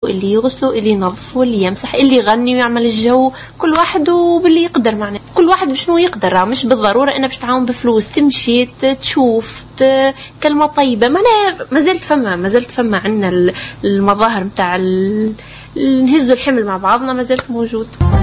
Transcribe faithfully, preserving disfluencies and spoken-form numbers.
اللي يغسلوا، اللي ينظفوا، اللي يمسح، اللي يغني ويعمل الجو، كل واحد وباللي يقدر معنا، كل واحد بشنو يقدر. مش بالضرورة أنا باش تعاون بفلوس، تمشي تشوف كلمة طيبة. ما أنا ما زلت فما ما زلت فما عندنا المظاهر متاع نهزوا الحمل مع بعضنا ما زلت موجود.